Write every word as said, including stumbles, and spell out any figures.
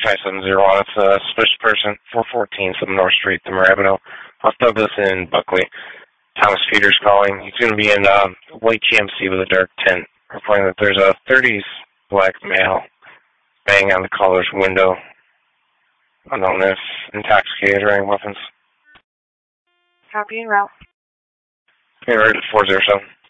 five seven zero one. It's a suspicious person, four fourteen Southern North Street, the Marabito, off Douglas in Buckley. Thomas Peters calling. He's going to be in uh, white G M C with a dark tint, reporting that there's a thirties black male banging on the caller's window, unknown if intoxicated or any weapons. Copy and route. Okay, right at four zero seven.